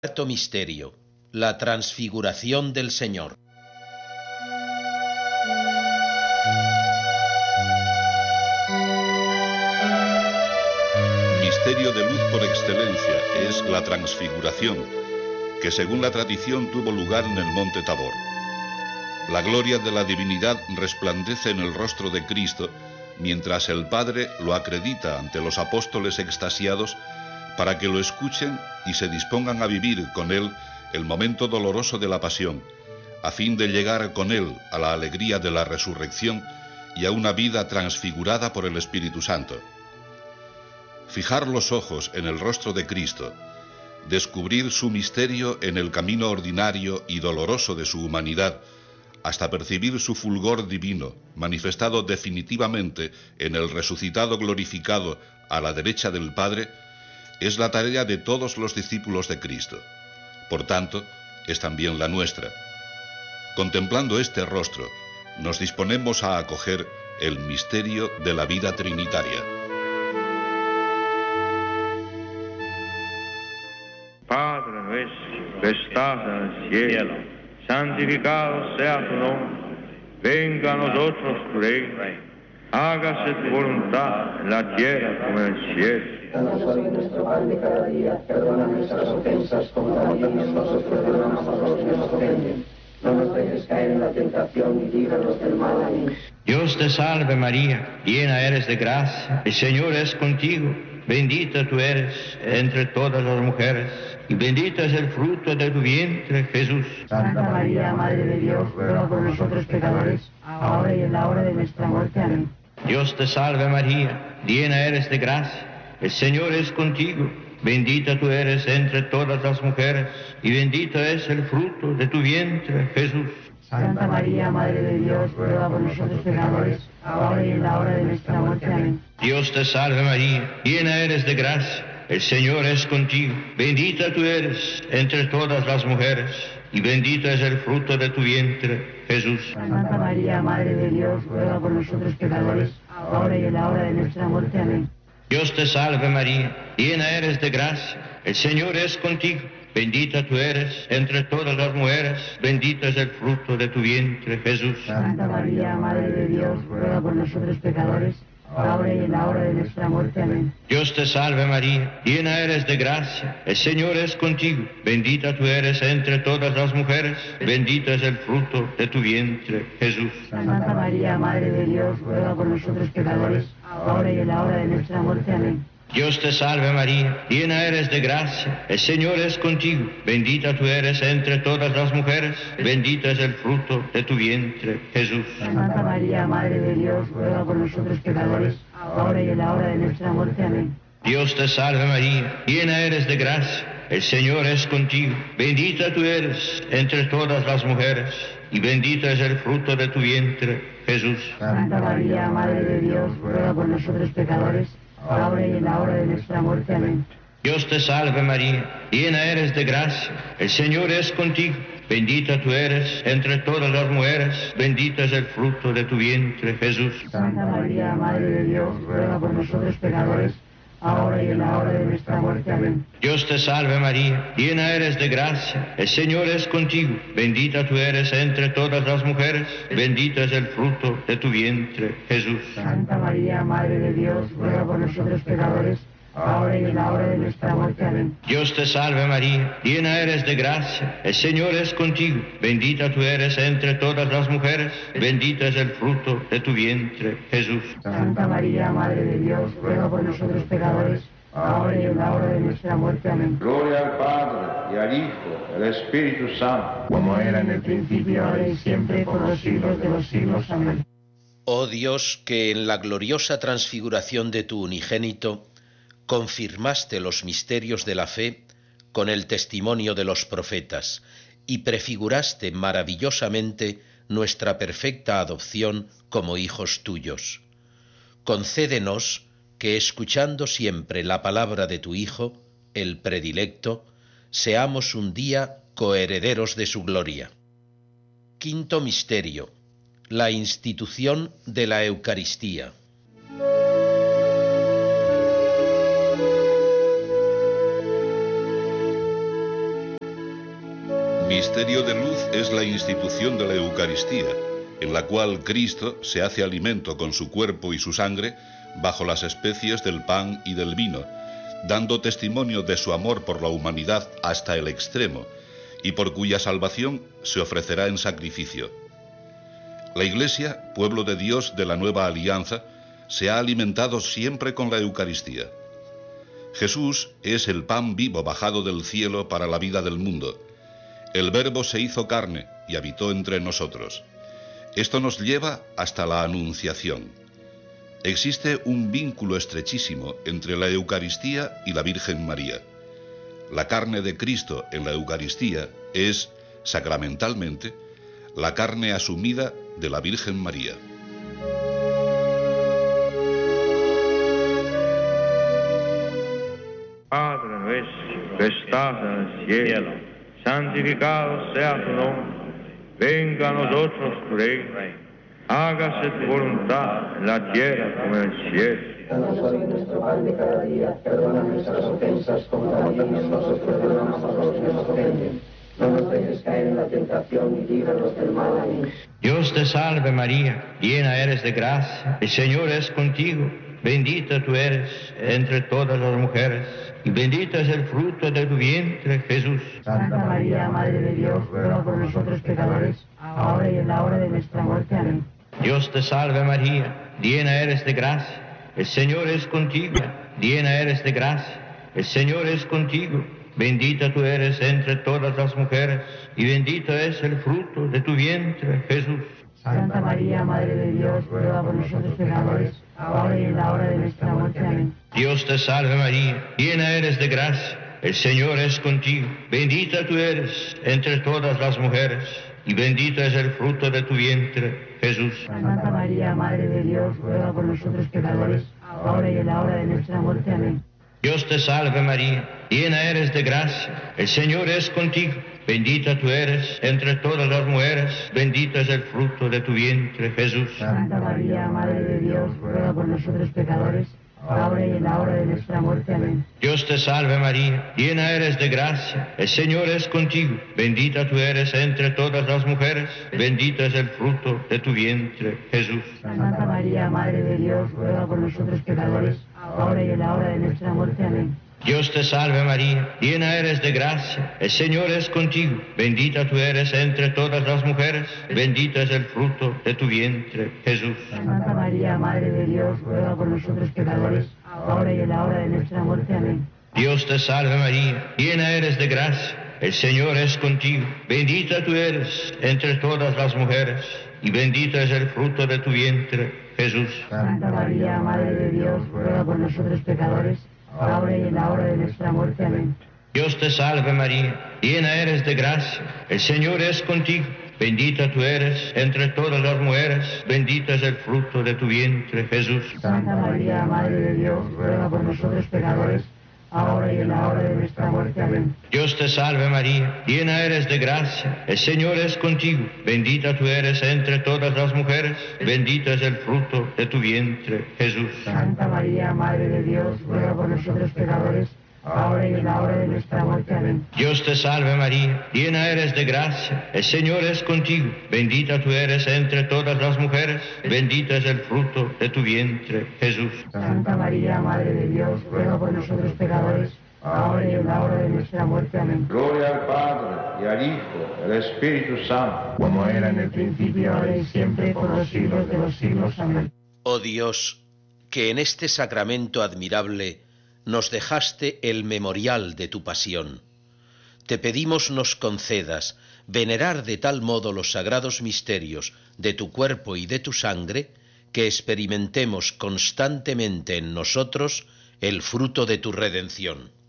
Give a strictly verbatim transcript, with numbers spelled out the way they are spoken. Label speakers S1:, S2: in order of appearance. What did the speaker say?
S1: Cuarto misterio, la transfiguración del Señor.
S2: Misterio de luz por excelencia es la transfiguración, que según la tradición tuvo lugar en el monte Tabor. La gloria de la divinidad resplandece en el rostro de Cristo, mientras el Padre lo acredita ante los apóstoles extasiados para que lo escuchen y se dispongan a vivir con él el momento doloroso de la pasión, a fin de llegar con él a la alegría de la resurrección y a una vida transfigurada por el Espíritu Santo. Fijar los ojos en el rostro de Cristo, descubrir su misterio en el camino ordinario y doloroso de su humanidad, hasta percibir su fulgor divino, manifestado definitivamente en el resucitado glorificado a la derecha del Padre, es la tarea de todos los discípulos de Cristo. Por tanto, es también la nuestra. Contemplando este rostro, nos disponemos a acoger el misterio de la vida trinitaria.
S3: Padre nuestro, que estás en el cielo, santificado sea tu nombre. Venga a nosotros tu reino. Hágase tu voluntad en la tierra como en el cielo.
S4: Danos hoy nuestro pan de cada día, perdona nuestras ofensas como también nosotros perdonamos a los que nos ofenden. No nos dejes caer en la tentación y líbranos del mal. Amén.
S5: Dios te salve María, llena eres de gracia, el Señor es contigo, bendita tú eres entre todas las mujeres, y bendito es el fruto de tu vientre, Jesús.
S4: Santa María, Madre de Dios, ruega por nosotros pecadores, ahora y en la hora de nuestra muerte. Amén.
S5: Dios te salve María, llena eres de gracia, el Señor es contigo, bendita tú eres entre todas las mujeres, y bendito es el fruto de tu vientre, Jesús.
S4: Santa María, Madre de Dios, ruega por nosotros pecadores, ahora y en la hora de nuestra muerte. Amén.
S5: Dios te salve María, llena eres de gracia, el Señor es contigo, bendita tú eres entre todas las mujeres, y bendito es el fruto de tu vientre, Jesús.
S4: Santa María, Madre de Dios, ruega por nosotros pecadores, ahora y en la hora de nuestra muerte. Amén.
S5: Dios te salve María, llena eres de gracia, el Señor es contigo, bendita tú eres entre todas las mujeres, bendito es el fruto de tu vientre, Jesús.
S4: Santa María, Madre de Dios, ruega por nosotros pecadores, ahora y en la hora de nuestra muerte. Amén.
S5: Dios te salve María, llena eres de gracia, el Señor es contigo, bendita tú eres entre todas las mujeres, bendito es el fruto de tu vientre, Jesús.
S4: Santa María, Madre de Dios, ruega por nosotros pecadores, ahora y en la hora de nuestra muerte. Amén.
S5: Dios te salve María, llena eres de gracia, el Señor es contigo, bendita tú eres entre todas las mujeres, bendito es el fruto de tu vientre, Jesús.
S4: Santa María, Madre de Dios, ruega por nosotros pecadores, ahora y en la hora de nuestra muerte. Amén.
S5: Dios te salve María, llena eres de gracia, el Señor es contigo, bendita tú eres entre todas las mujeres, y bendito es el fruto de tu vientre, Jesús.
S4: Santa María, Madre de Dios, ruega por nosotros pecadores, ahora y en la hora de nuestra muerte. Amén.
S5: Dios te salve María, llena eres de gracia, el Señor es contigo, bendita tú eres entre todas las mujeres, bendito es el fruto de tu vientre, Jesús.
S4: Santa María, Madre de Dios, ruega por nosotros pecadores, ahora y en la hora de nuestra muerte. Amén.
S5: Dios te salve María, llena eres de gracia, el Señor es contigo, bendita tú eres entre todas las mujeres, bendito es el fruto de tu vientre, Jesús.
S4: Santa María, Madre de Dios, ruega por nosotros pecadores, ahora y en la hora de nuestra muerte. Amén.
S5: Dios te salve María, llena eres de gracia, el Señor es contigo, bendita tú eres entre todas las mujeres, bendito es el fruto de tu vientre, Jesús.
S4: Santa María, Madre de Dios, ruega por nosotros pecadores, ahora y en la hora de nuestra muerte. Amén.
S3: Gloria al Padre, y al Hijo, y al Espíritu Santo,
S4: Como era en el principio, ahora y siempre, por los siglos de los siglos. Amén.
S1: Oh Dios, que en la gloriosa transfiguración de tu unigénito confirmaste los misterios de la fe con el testimonio de los profetas y prefiguraste maravillosamente nuestra perfecta adopción como hijos tuyos. Concédenos que, escuchando siempre la palabra de tu Hijo, el predilecto, seamos un día coherederos de su gloria. Quinto misterio: la institución de la Eucaristía.
S2: Misterio de luz es la institución de la Eucaristía, en la cual Cristo se hace alimento con su cuerpo y su sangre bajo las especies del pan y del vino, dando testimonio de su amor por la humanidad hasta el extremo, y por cuya salvación se ofrecerá en sacrificio. La Iglesia, pueblo de Dios de la nueva alianza, se ha alimentado siempre con la Eucaristía. Jesús es el pan vivo bajado del cielo para la vida del mundo. El Verbo se hizo carne y habitó entre nosotros. Esto nos lleva hasta la Anunciación. Existe un vínculo estrechísimo entre la Eucaristía y la Virgen María. La carne de Cristo en la Eucaristía es, sacramentalmente, la carne asumida de la Virgen María.
S3: Padre nuestro que estás en el cielo, santificado sea tu nombre. Venga a nosotros tu reino. Hágase tu voluntad en la tierra como en el cielo.
S4: Danos hoy nuestro pan de cada día, perdona nuestras ofensas como también nosotros perdonamos a los que nos ofenden. No nos dejes caer en la tentación y líbranos del mal. Amén.
S5: Dios te salve María, llena eres de gracia, el Señor es contigo, bendita tú eres entre todas las mujeres, y bendito es el fruto de tu vientre, Jesús.
S4: Santa María, Madre de Dios, ruega por nosotros pecadores, ahora y en la hora de nuestra muerte. Amén.
S5: Dios te salve María, llena eres de gracia, el Señor es contigo, llena eres de gracia, el Señor es contigo, bendita tú eres entre todas las mujeres, y bendito es el fruto de tu vientre, Jesús.
S4: Santa María, Madre de Dios, ruega por nosotros pecadores, ahora y en la hora de nuestra muerte. Amén.
S5: Dios te salve María, llena eres de gracia, el Señor es contigo, bendita tú eres entre todas las mujeres, y bendito es el fruto de tu vientre, Jesús.
S4: Santa María, Madre de Dios, ruega por nosotros pecadores, ahora y en la hora de nuestra muerte. Amén.
S5: Dios te salve María, llena eres de gracia, el Señor es contigo, bendita tú eres entre todas las mujeres, bendito es el fruto de tu vientre, Jesús.
S4: Santa María, Madre de Dios, ruega por nosotros pecadores, ahora y en la hora de nuestra muerte. Amén.
S5: Dios te salve María, llena eres de gracia, el Señor es contigo, bendita tú eres entre todas las mujeres, bendito es el fruto de tu vientre, Jesús.
S4: Santa María, Madre de Dios, ruega por nosotros pecadores, ahora y en la hora de nuestra muerte. Amén.
S5: Dios te salve María, llena eres de gracia, el Señor es contigo, bendita tú eres entre todas las mujeres, bendito es el fruto de tu vientre, Jesús.
S4: Santa María, Madre de Dios, ruega por nosotros pecadores, ahora y en la hora de nuestra muerte. Amén.
S5: Dios te salve María, llena eres de gracia, el Señor es contigo, bendita tú eres entre todas las mujeres, y bendito es el fruto de tu vientre, Jesús.
S4: Santa María, Madre de Dios, ruega por nosotros pecadores, ahora y en la hora de nuestra muerte. Amén.
S5: Dios te salve María, llena eres de gracia, el Señor es contigo, bendita tú eres entre todas las mujeres, bendito es el fruto de tu vientre, Jesús.
S4: Santa María, Madre de Dios, ruega por nosotros pecadores, ahora y en la hora de nuestra muerte. Amén.
S5: Dios te salve María, llena eres de gracia, el Señor es contigo, bendita tú eres entre todas las mujeres, bendito es el fruto de tu vientre, Jesús.
S4: Santa María, Madre de Dios, ruega por nosotros pecadores, ahora y en la hora de nuestra muerte. Amén.
S5: Dios te salve María, llena eres de gracia, el Señor es contigo, bendita tú eres entre todas las mujeres, bendito es el fruto de tu vientre, Jesús.
S4: Santa María, Madre de Dios, ruega por nosotros pecadores, ahora y en la hora de nuestra muerte. Amén.
S6: Gloria al Padre, y al Hijo, y al Espíritu Santo,
S4: Como era en el principio, ahora y siempre, por los siglos de los siglos. Amén.
S1: Oh Dios, que en este sacramento admirable nos dejaste el memorial de tu pasión. Te pedimos nos concedas venerar de tal modo los sagrados misterios de tu cuerpo y de tu sangre, que experimentemos constantemente en nosotros el fruto de tu redención.